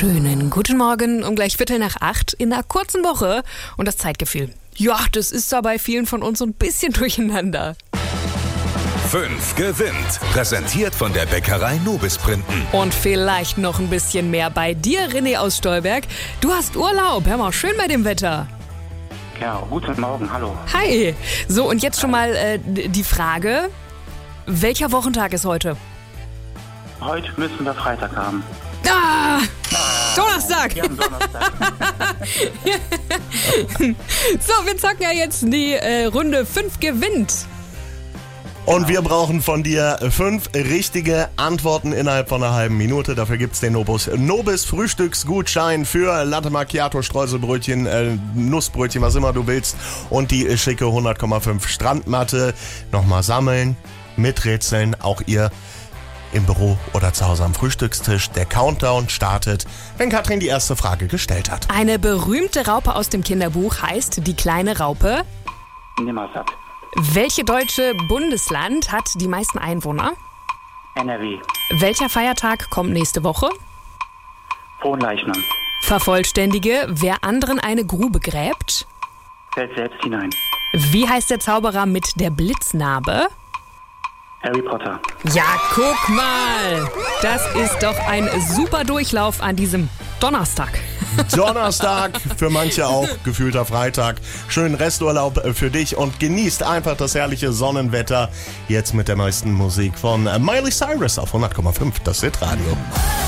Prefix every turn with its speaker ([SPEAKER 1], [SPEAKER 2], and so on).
[SPEAKER 1] Schönen guten Morgen um gleich 7:45 in einer kurzen Woche. Und das Zeitgefühl, ja, das ist da bei vielen von uns so ein bisschen durcheinander.
[SPEAKER 2] 5 gewinnt. Präsentiert von der Bäckerei Nobis Printen.
[SPEAKER 1] Und vielleicht noch ein bisschen mehr bei dir, René aus Stolberg. Du hast Urlaub, hör mal, schön bei dem Wetter.
[SPEAKER 3] Ja, guten Morgen, hallo.
[SPEAKER 1] Hi. So, und jetzt schon mal die Frage, welcher Wochentag ist heute?
[SPEAKER 3] Heute müssen wir Freitag haben.
[SPEAKER 1] Donnerstag!
[SPEAKER 3] Wir haben Donnerstag.
[SPEAKER 1] So, wir zocken ja jetzt die Runde 5 gewinnt.
[SPEAKER 4] Und wir brauchen von dir 5 richtige Antworten innerhalb von einer halben Minute. Dafür gibt's den Nobis Frühstücksgutschein für Latte Macchiato, Streuselbrötchen, Nussbrötchen, was immer du willst. Und die schicke 100,5 Strandmatte. Nochmal sammeln, miträtseln, auch ihr im Büro oder zu Hause am Frühstückstisch. Der Countdown startet, wenn Katrin die erste Frage gestellt hat.
[SPEAKER 1] Eine berühmte Raupe aus dem Kinderbuch heißt Die kleine Raupe.
[SPEAKER 3] Nimmersatt.
[SPEAKER 1] Welche deutsche Bundesland hat die meisten Einwohner?
[SPEAKER 3] NRW.
[SPEAKER 1] Welcher Feiertag kommt nächste Woche?
[SPEAKER 3] Fronleichnam.
[SPEAKER 1] Vervollständige, wer anderen eine Grube gräbt.
[SPEAKER 3] Fällt selbst hinein.
[SPEAKER 1] Wie heißt der Zauberer mit der Blitznarbe?
[SPEAKER 3] Harry Potter.
[SPEAKER 1] Ja, guck mal. Das ist doch ein super Durchlauf an diesem Donnerstag.
[SPEAKER 4] Donnerstag, für manche auch gefühlter Freitag. Schönen Resturlaub für dich und genießt einfach das herrliche Sonnenwetter. Jetzt mit der neuesten Musik von Miley Cyrus auf 100,5, das Hitradio.